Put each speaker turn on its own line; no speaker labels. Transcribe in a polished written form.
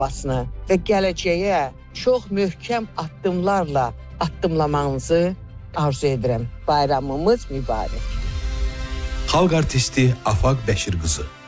basını və gələcəyə çox möhkəm addımlarla addımlamanızı arzu edirəm. Bayramımız mübarək.
Xalq artisti Afaq Bəşir qızı.